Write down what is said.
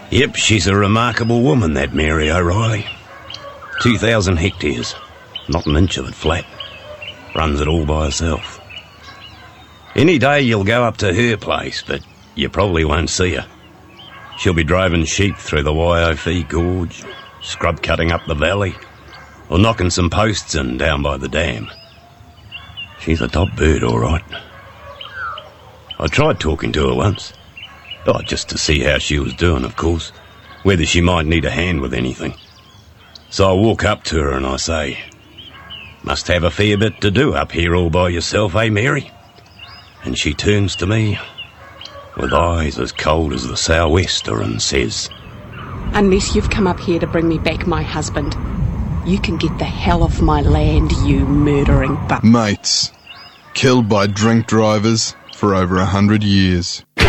Yep, she's a remarkable woman, that Mary O'Reilly. 2,000 hectares, not an inch of it flat. Runs it all by herself. Any day you'll go up to her place, but you probably won't see her. She'll be driving sheep through the Waiowhia Gorge, scrub cutting up the valley, or knocking some posts in down by the dam. She's a top bird, all right. I tried talking to her once. Oh, just to see how she was doing, of course, whether she might need a hand with anything. So I walk up to her and I say, "Must have a fair bit to do up here all by yourself, eh, Mary?" And she turns to me with eyes as cold as the sou'wester and says, "Unless you've come up here to bring me back my husband, you can get the hell off my land, you murdering butt." Mates, killed by drink drivers for over 100 years.